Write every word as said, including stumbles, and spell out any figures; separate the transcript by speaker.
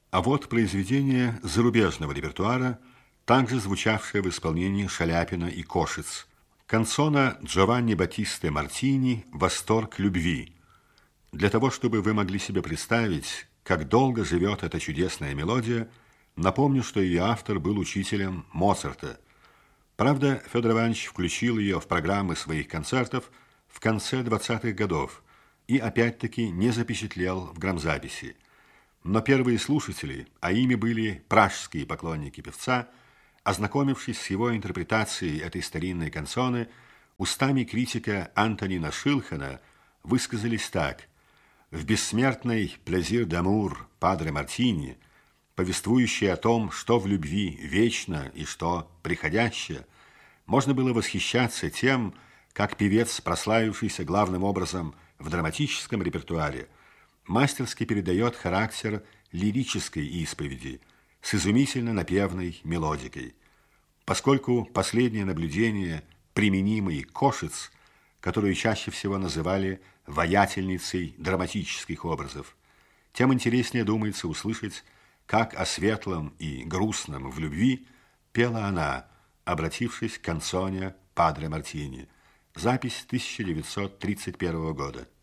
Speaker 1: А вот произведение зарубежного репертуара, также звучавшее в исполнении Шаляпина и Кошиц. Канцона Джованни Баттисты Мартини «Восторг любви». Для того, чтобы вы могли себе представить, как долго живет эта чудесная мелодия, напомню, что ее автор был учителем Моцарта. Правда, Федор Иванович включил ее в программы своих концертов в конце двадцатых годов и опять-таки не запечатлел в грамзаписи. Но первые слушатели, а ими были пражские поклонники певца, ознакомившись с его интерпретацией этой старинной канцоны, устами критика Антонина Шилхана высказались так: в бессмертной «Плезир d'Amour» Падре Мартини, повествующей о том, что в любви вечно и что приходящее, можно было восхищаться тем, как певец, прославившийся главным образом в драматическом репертуаре, мастерски передает характер лирической исповеди с изумительно напевной мелодикой. Поскольку последнее наблюдение применимый Кошиц, которую чаще всего называли воятельницей драматических образов, тем интереснее думается услышать, как о светлом и грустном в любви пела она, обратившись к канцоне Падре Мартини. Запись тысяча девятьсот тридцать первого года.